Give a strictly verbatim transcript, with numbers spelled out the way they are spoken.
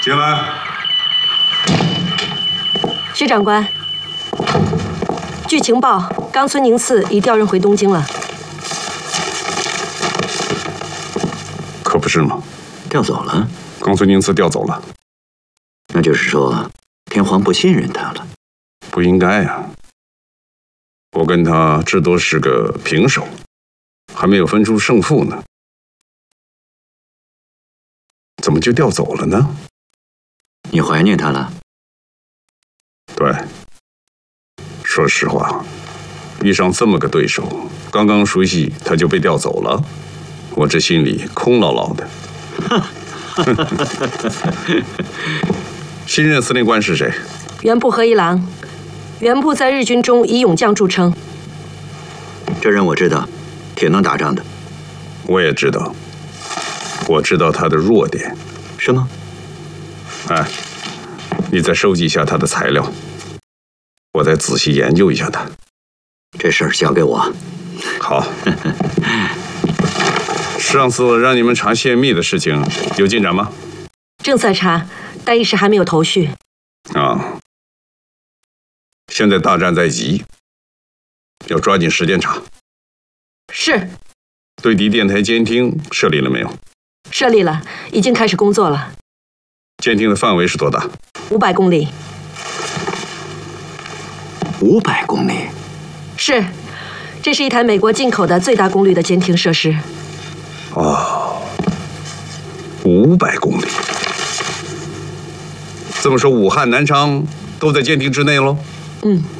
进来。 徐长官，据情报，冈村宁次已调任回东京了。 可不是吗？ 调走了？ 冈村宁次调走了。 那就是说，天皇不信任他了？ 不应该呀。我跟他至多是个平手，还没有分出胜负呢。怎么就调走了呢？ 你怀念他了？ 对。说实话，遇上这么个对手，刚刚熟悉他就被调走了，我这心里空落落的。新任司令官是谁？ 原部和一郎。原部在日军中以勇将著称。 这人我知道，挺能打仗的。 我也知道。我知道他的弱点。 是吗？ 哎，你再收集一下他的材料，我再仔细研究一下他。 这事儿交给我。 好。上次让你们查泄密的事情有进展吗？ 正在查，但一时还没有头绪。 啊。现在大战在即，要抓紧时间查。 是。 对敌电台监听设立了没有？ 设立了，已经开始工作了。 监听的范围是多大？ 五百公里。 五百公里？ 是，这是一台美国进口的最大功率的监听设施。 哦，五百公里。这么说，武汉、南昌都在监听之内喽？ 嗯。